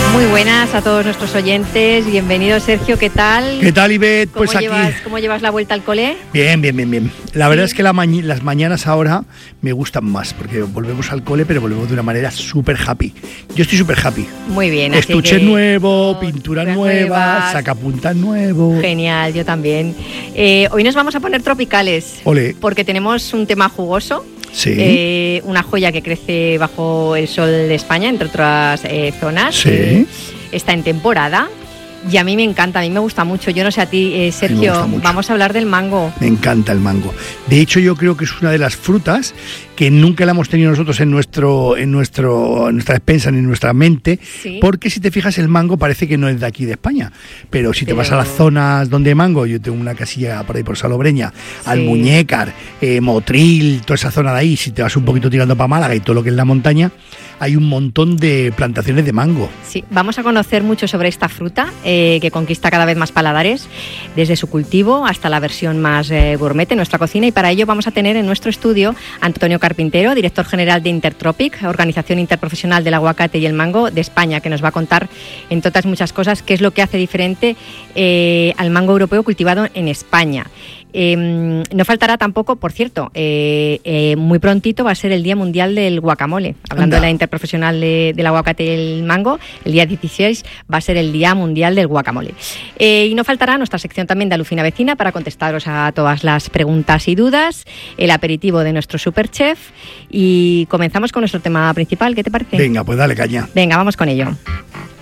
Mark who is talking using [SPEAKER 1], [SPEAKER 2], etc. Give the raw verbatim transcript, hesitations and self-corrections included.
[SPEAKER 1] Muy buenas a todos nuestros oyentes, bienvenido Sergio, ¿qué tal?
[SPEAKER 2] ¿Qué tal, Ivette?
[SPEAKER 1] ¿Cómo,
[SPEAKER 2] pues
[SPEAKER 1] llevas,
[SPEAKER 2] aquí.
[SPEAKER 1] ¿Cómo llevas la vuelta al cole?
[SPEAKER 2] Bien, bien, bien, bien. La
[SPEAKER 1] ¿Sí?
[SPEAKER 2] verdad es que la ma- las mañanas ahora me gustan más, porque volvemos al cole, pero volvemos de una manera súper happy. Yo estoy súper happy.
[SPEAKER 1] Muy bien. Así
[SPEAKER 2] Estuche
[SPEAKER 1] que,
[SPEAKER 2] nuevo,
[SPEAKER 1] oh,
[SPEAKER 2] pintura
[SPEAKER 1] pinturas
[SPEAKER 2] nueva,
[SPEAKER 1] nuevas.
[SPEAKER 2] sacapuntas nuevo.
[SPEAKER 1] Genial, yo también. Eh, hoy nos vamos a poner tropicales,
[SPEAKER 2] Ole.
[SPEAKER 1] porque tenemos un tema jugoso.
[SPEAKER 2] Sí.
[SPEAKER 1] Eh, una joya que crece bajo el sol de España, entre otras eh, zonas.
[SPEAKER 2] Sí.
[SPEAKER 1] Eh, está en temporada y a mí me encanta, a mí me gusta mucho. Yo no sé a ti, eh, Sergio, vamos a hablar del mango.
[SPEAKER 2] Me encanta el mango. De hecho, yo creo que es una de las frutas que nunca la hemos tenido nosotros en nuestro, en nuestro, en nuestra despensa ni en nuestra mente,
[SPEAKER 1] Sí.
[SPEAKER 2] porque si te fijas el mango parece que no es de aquí de España, pero si
[SPEAKER 1] Pero-
[SPEAKER 2] te vas a las zonas donde hay mango, yo tengo una casilla por ahí por Salobreña,
[SPEAKER 1] Sí.
[SPEAKER 2] Almuñécar, eh, Motril, toda esa zona de ahí, si te vas un poquito tirando para Málaga y todo lo que es la montaña, hay un montón de plantaciones de mango.
[SPEAKER 1] Sí, vamos a conocer mucho sobre esta fruta eh, que conquista cada vez más paladares, desde su cultivo hasta la versión más eh, gourmet en nuestra cocina, y para ello vamos a tener en nuestro estudio a Antonio Carpintero, director general de Intertropic, organización interprofesional del aguacate y el mango de España, que nos va a contar, entre otras muchas cosas, qué es lo que hace diferente eh, al mango europeo cultivado en España. Eh, no faltará tampoco, por cierto, eh, eh, muy prontito va a ser el Día Mundial del Guacamole. Hablando
[SPEAKER 2] Anda.
[SPEAKER 1] de la interprofesional de, del aguacate y el mango, el día dieciséis va a ser el Día Mundial del Guacamole. Eh, y no faltará nuestra sección también de Alucina Vecina para contestaros a todas las preguntas y dudas, el aperitivo de nuestro superchef, y comenzamos con nuestro tema principal. ¿Qué te parece?
[SPEAKER 2] Venga, pues dale caña.
[SPEAKER 1] Venga, vamos con ello.